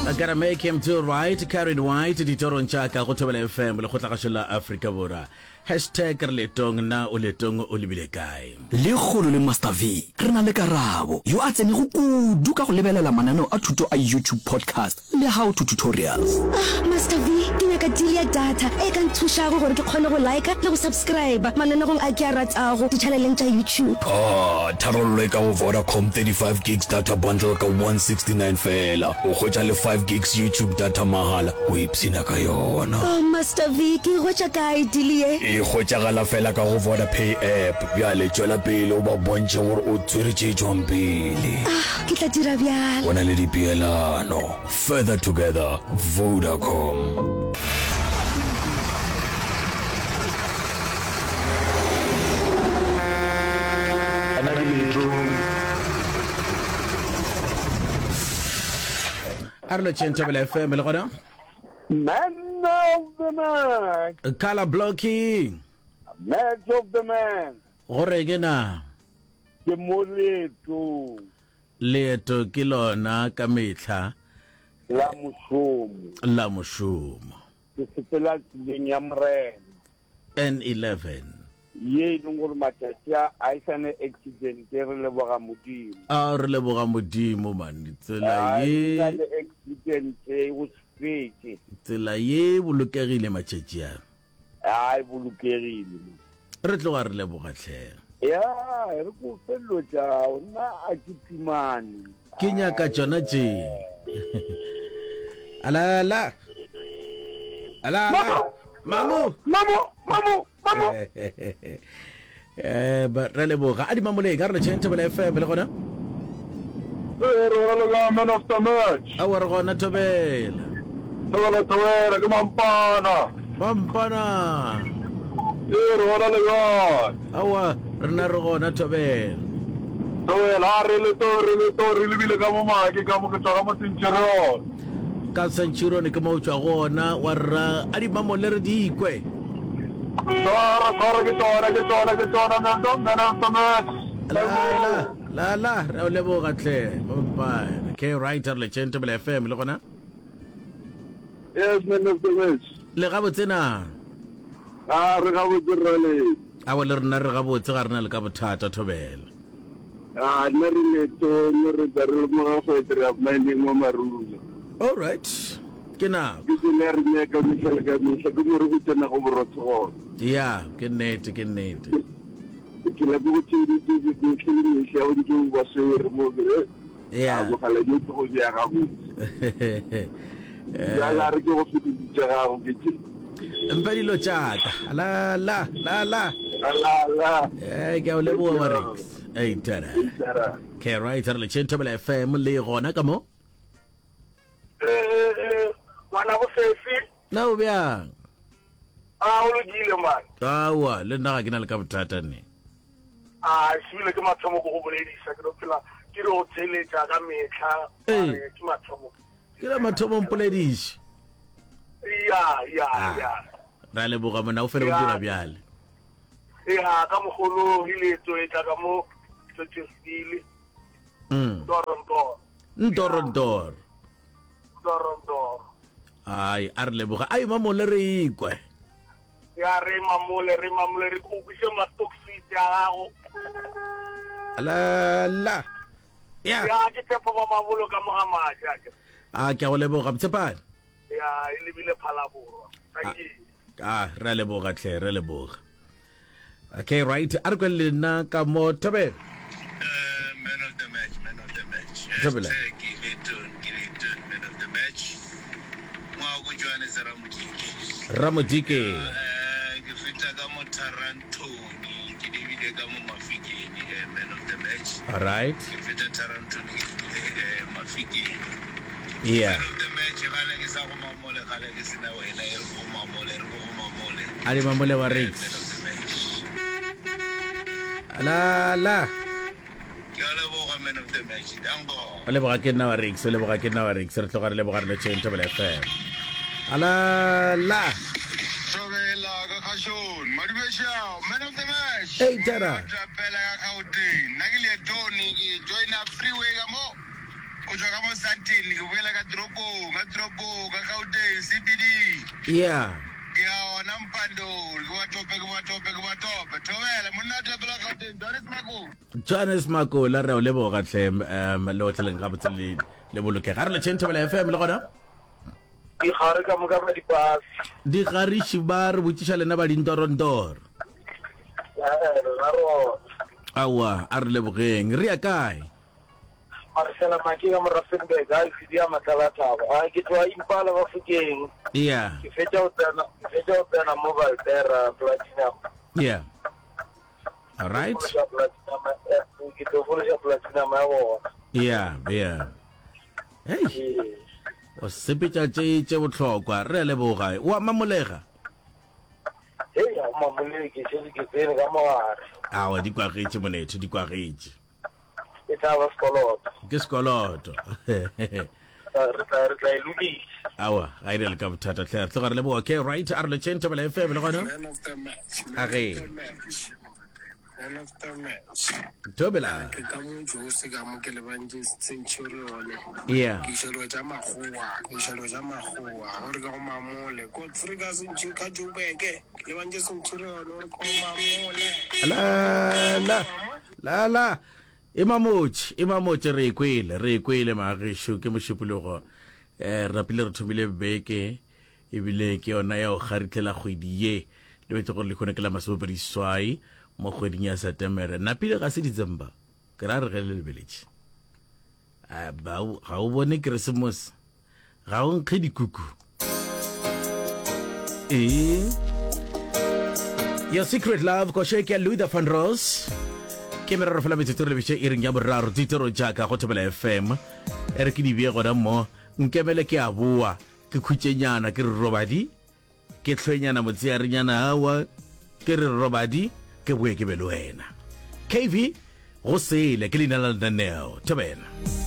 I gotta make him do right. Karen White ditorong tša ka go Thobela FM le go tlagašo la Afrika Borwa. Hashtag re letong na o letong o lebile kae. Le kgolo le Master V re na le karabo yo a tsene go kudu ka go lebelela mananeo a thuto a YouTube podcast le how to tutorials. Master V ke nyaka deal ya data e ka nthušago gore ke kgone go like le go subscribe mananeo a ke a ratsago di-channeleng tša YouTube. Tharollo e ka go Vodacom 35 gigs data bundle ka 169 fela o kgwetša le 5 gigs YouTube data mahala o ipsina ka yona. Master V ke kgwetša kae deal ye? E kgwetšagala fela ka go Vodapay app bjale tšwela pele o ba bontše gore o tsweretše tšwang pele. Ke tla dira bjalo. O na le dipeelano. Further together, Vodacom. Arlo Thobela FM le gona? Man of the match. Color blocking. Match of the man. Gore ke na. Ke moleto. Leeto ke lona ka metlha La mošomo. la mošomo. Ke sepela tseleng ya morena. N11. Ye e leng gore matšatši a isane accident e re leboga modimo. A re leboga modimo man. Tsela le ye accident e go sefetse. tsela ye bolokegile matšatši a. Ai bolokegile. Re tloga re leboga tlhe. Ya re go fello tšao nna a ke timane. Ke nyaka tšona tše. Alala. Alala. Mamu. Ba re leboga a di mamoleng a re le Thobela FM le gona? Man of the match. A wa re gona Thobela. Thobela ke mampana. Pampana. Re wala le God. Awa re na re gona Thobela. Re le bile ka mo make ka mo ke tswa ka mo Centurion. Ka Centurion ke mo tswa gona wa ra a di mamole re di ikwe. ke tsona man of the match. La re leboga tle. Bye. Okay, right le Thobela FM le gona? Yes, man of the match. Le ga botsena. Re ga botsirele. A wa le rena re ga botse ga rena le ka bothata Thobela. Nna re leto re tsare mo go etsa mining mo marula. All right. Ke na. Ke le re ne ka mihla ke mo re go tsena go borotho. Ya, ke nnete. Ke la go tsedi ke ke ya o di go se re mo re. Ya. Go kala di go ya ga go. Ya re go se di ja go ke. Mpa dilo tšaka. La. Ke a o leboga Marix. Tara. Okay, right le Thobela FM le gona ka mo? Wana go sefi. Na o bjang? O lo dile man. Awa, le nna ga ke na le ka bothata ne. Shile ke mathomo go boledisa ke do phela ke ro tsheletsa ka metlha ke mathomo. Ke la mathomo mpolediše. Ya. Ra leboga mona o fele o dira bjale. Ka mogolo ile to e ka mo Tsotsi. Ntorontor. Ai, a re leboga. Ai mamole re ikwe. Ya re mamole re go buse matoksi ya gago. La. Ya. Ya ke tepo ba mabolo ka Mohammed ya. Ke a go leboga Mtshepane. Ya ile bile phalaboro. Re leboga tle, re leboga. Okay, right. A re kwele nna ka mo Thobela. Man of the match. Thobela. Man of the match. Mwa go joane za Ramodike. Ramodike. Ke feta ka mo Taranto ke dibile ka mo Mafikeng man of the match. All right. Ke feta Taranto Mafikeng. Yeah. Man of the match gale ke sa go mamole gale ke sena wena e re go mamole. Ali mamole wa Rix. Man of the match. La. Ke a leboga man of the match. Dango. O leboga ke nna wa Rix, re tloga re leboga re le Thobela FM. La. Thobela ka khashon madibesha man of the match. Tara. Trapela ka Gauteng nna ke le Tony ke join up freeway ka mo o tswa ka mo Sandton ke boela ka dropong ka Gauteng CBD yeah ya ona mpando ke wa tope thobela monna topela Gauteng Johannes Makola re o leboga tle le o tleleng ga botsele le boloke ga re le Thobela FM le gona Di gare ka mo ka dipas. di gari shibar botšiša lena ba dintorondor Raro. awa a re lebogeng re ya kae Marcela Maki ka mo Rustenburg ga di ya matlalataba. Ke tloa Impala ba Fukeng. yeah Ke fetša o tsena mobile there platinum. yeah all right Ke tlo follow platinum ya bona. yeah hey o sepetša tše bohlokwa re leboga wa mamolega Hey, mamuleki ke tsene ka moare. awa di kwagetše monetho di kwagetše E tla skoloto. ke sekoloto Re tla iludisa. awa ga ire le ka bothata tle tlo gore leboga okay right a re le Thobela FM le gona Man of the match. Man of the match. Thobela Ke ka mo Jose ka mo ke le banje Centurion. yeah Ke shelo ja magoa gore ka go mamole. Ko Afrika sentse ka Joburg. Le banje Centurion gore ko mamole. la imamotse re kwele magesho ke mošupologo rapile re thomile beke ebile ke yona ya o garitlela kgwedi ye le betse gore le kgone ke la masobediswai mo kgweding ya Setemere napile ga se December ke ra re ge le lebeletše ga o bone Christmas ga o nkge dikuku Your Secret Love ko shake ya Louis van Ross ke merero fela metsotso re lebetše e reng ya boraro ditoro jaaka go Thobela FM e re ke di bie gona mo nkemele ke a boa ke khutšenyana ke re robadi ke tlhwenyana motsearenyana awa ke re robadi ke boe ke be le wena KV go sele ke leina la lenaneo Thobela